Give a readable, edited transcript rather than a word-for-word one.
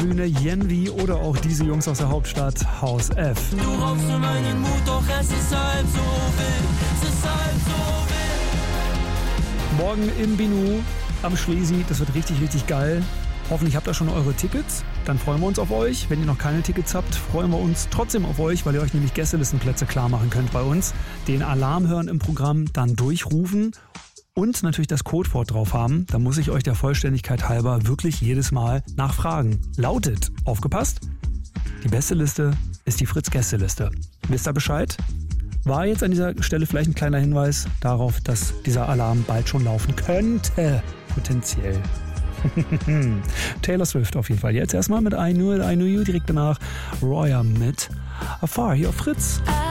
Bühne, Yenvi oder auch diese Jungs aus der Hauptstadt, Haus F. Du raubst mir meinen Mut, doch es ist halb so wild, es ist halb so wild. Morgen im Binu am Schlesi, das wird richtig, richtig geil. Hoffentlich habt ihr schon eure Tickets, dann freuen wir uns auf euch. Wenn ihr noch keine Tickets habt, freuen wir uns trotzdem auf euch, weil ihr euch nämlich Gästelistenplätze klar machen könnt bei uns. Den Alarm hören im Programm, dann durchrufen und natürlich das Codewort drauf haben. Da muss ich euch der Vollständigkeit halber wirklich jedes Mal nachfragen. Lautet, aufgepasst, die beste Liste ist die Fritz-Gästeliste. Wisst ihr Bescheid? War jetzt an dieser Stelle vielleicht ein kleiner Hinweis darauf, dass dieser Alarm bald schon laufen könnte, potenziell. Taylor Swift auf jeden Fall. Jetzt erstmal mit I Knew It, I Knew You, direkt danach Roya mit Afar hier auf Fritz.